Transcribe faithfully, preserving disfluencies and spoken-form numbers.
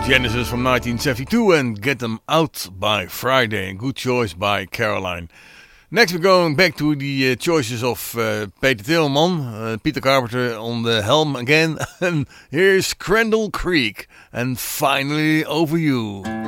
Genesis from nineteen seventy-two and Get Them Out by Friday. Good choice by Caroline. Next we're going back to the uh, choices of uh, Peter Tillman, uh, Peter Carpenter on the helm again. And here's Crandall Creek and Finally Over You.